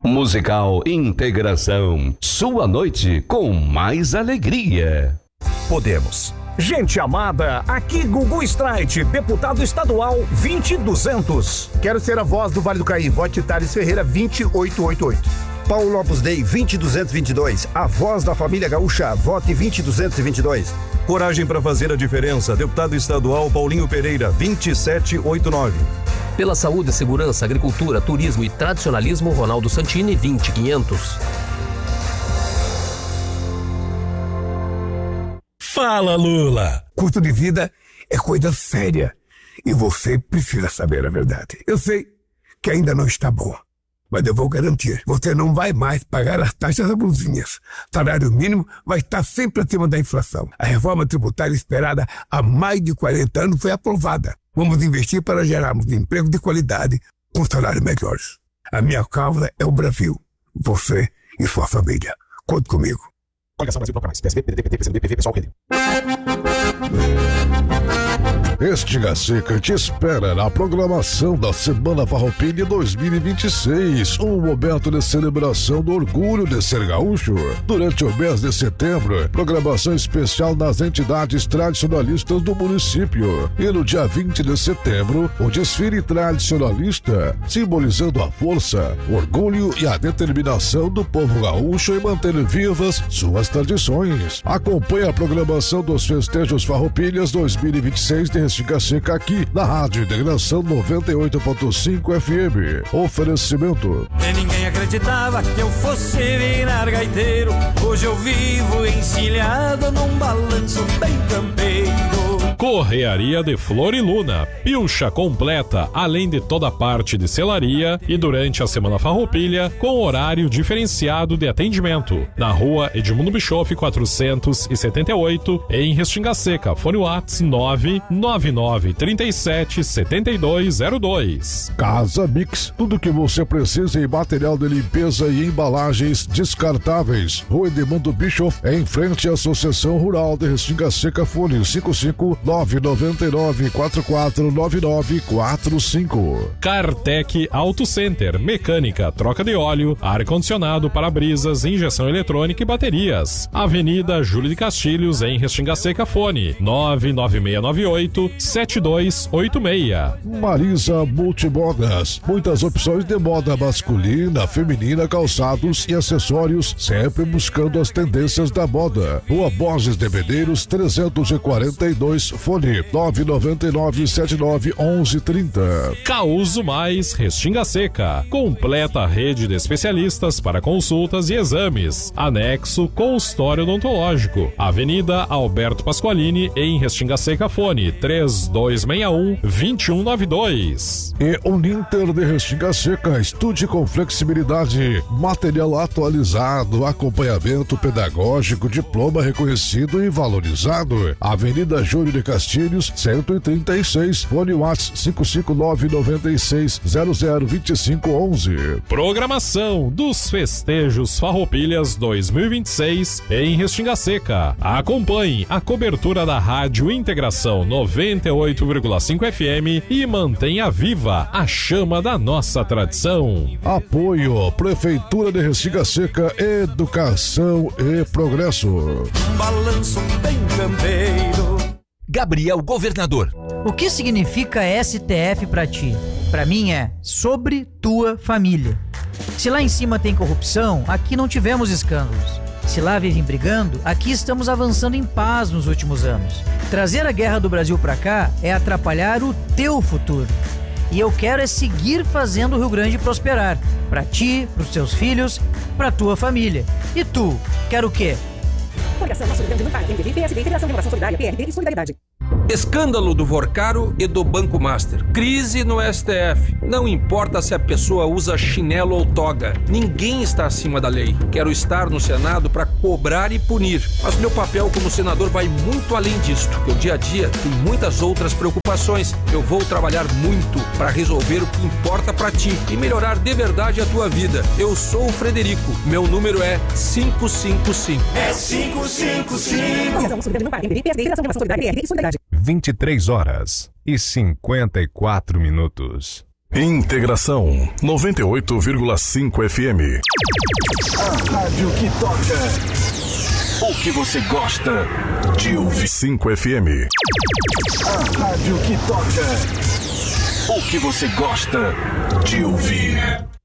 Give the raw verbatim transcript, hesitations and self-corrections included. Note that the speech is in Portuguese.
Musical Integração. Sua noite com mais alegria. Podemos. Gente amada, aqui Gugu Streit, deputado estadual vinte e duzentos. Quero ser a voz do Vale do Caí. Vote Thales Ferreira vinte e oito oitenta e oito. Paulo Opus Dei vinte duzentos e vinte e dois. A voz da família gaúcha. Vote vinte duzentos e vinte e dois. Coragem para fazer a diferença. Deputado estadual Paulinho Pereira vinte e sete oitenta e nove. Pela saúde, segurança, agricultura, turismo e tradicionalismo, Ronaldo Santini vinte e quinhentos. Fala, Lula! Custo de vida é coisa séria e você precisa saber a verdade. Eu sei que ainda não está bom, mas eu vou garantir, você não vai mais pagar as taxas abusivas. Salário mínimo vai estar sempre acima da inflação. A reforma tributária esperada há mais de quarenta anos foi aprovada. Vamos investir para gerarmos emprego de qualidade com salários melhores. A minha causa é o Brasil, você e sua família. Conte comigo. Coligação Brasil Proclamais. P S B, P D T, P C do B, P V, Pessoal, Rede. Estiga Seca te espera na programação da Semana Farroupilha dois mil e vinte e seis, um momento de celebração do orgulho de ser gaúcho. Durante o mês de setembro, programação especial nas entidades tradicionalistas do município. E no dia vinte de setembro, o desfile tradicionalista, simbolizando a força, o orgulho e a determinação do povo gaúcho em manter vivas suas tradições. Acompanhe a programação dos festejos Farroupilhas dois mil e vinte e seis de Estiga Seca aqui na Rádio Integração noventa e oito ponto cinco F M. Oferecimento. E ninguém acreditava que eu fosse virar gaiteiro. Hoje eu vivo encilhado num balanço bem campeiro. Correaria de Floriluna, pilcha completa, além de toda a parte de selaria e durante a Semana Farroupilha, com horário diferenciado de atendimento. Na rua Edmundo Bischoff quatrocentos e setenta e oito, em Restinga Seca, fone WhatsApp nove nove nove três sete sete dois zero dois. Casa Mix, tudo que você precisa em material de limpeza e embalagens descartáveis. Rua Edmundo Bischoff, em frente à Associação Rural de Restinga Seca, fone cinco cinco nove nove nove quatro quatro nove nove quatro cinco. Cartec Auto Center, mecânica, troca de óleo, ar-condicionado, para-brisas, injeção eletrônica e baterias. Avenida Júlio de Castilhos, em Restinga Seca, fone nove nove seis nove oito sete dois oito seis. Marisa Multimodas, muitas opções de moda masculina, feminina, calçados e acessórios, sempre buscando as tendências da moda. Rua Borges de Medeiros trezentos e quarenta e dois, fone nove nove nove sete nove um um três zero. Causo Mais Restinga Seca, completa rede de especialistas para consultas e exames. Anexo consultório odontológico. Avenida Alberto Pasqualini, em Restinga Seca, fone três dois seis um dois um nove dois. E Uninter de Restinga Seca, estude com flexibilidade, material atualizado, acompanhamento pedagógico, diploma reconhecido e valorizado. Avenida Júlio de Castilhos, cento e trinta e seis, fone WhatsApp cinco cinco nove nove seis zero zero dois cinco um um. Programação dos festejos Farroupilhas dois mil e vinte e seis em Restinga Seca. Acompanhe a cobertura da Rádio Integração noventa e oito vírgula cinco F M e mantenha viva a chama da nossa tradição. Apoio Prefeitura de Restinga Seca, Educação e Progresso. Um balanço bem campeiro. Gabriel Governador. O que significa S T F pra ti? Pra mim é sobre tua família. Se lá em cima tem corrupção, aqui não tivemos escândalos. Se lá vivem brigando, aqui estamos avançando em paz nos últimos anos. Trazer a guerra do Brasil pra cá é atrapalhar o teu futuro. E eu quero é seguir fazendo o Rio Grande prosperar. Pra ti, pros teus filhos, pra tua família. E tu, quer o quê? Coligação Nosso Rio Grande do Norte, M D B, P S B, Federação de Inovação Solidária, P R D e Solidariedade. Escândalo do Vorcaro e do Banco Master. Crise no S T F. Não importa se a pessoa usa chinelo ou toga. Ninguém está acima da lei. Quero estar no Senado para cobrar e punir. Mas meu papel como senador vai muito além disto. Porque o dia a dia tem muitas outras preocupações. Eu vou trabalhar muito para resolver o que importa para ti e melhorar de verdade a tua vida. Eu sou o Frederico. Meu número é cinco cinco cinco. É cinco cinco cinco. vinte e três horas e cinquenta e quatro minutos. Integração noventa e oito vírgula cinco F M. A rádio que toca o que você gosta de ouvir. cinco F M. A rádio que toca o que você gosta de ouvir.